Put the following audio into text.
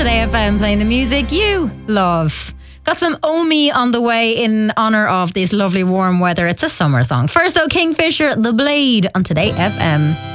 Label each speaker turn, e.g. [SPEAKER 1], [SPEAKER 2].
[SPEAKER 1] Today FM, playing the music you love. Got some Omi on the way in honour of this lovely warm weather. It's a summer song. First though, Kingfisher, The Blade on Today FM.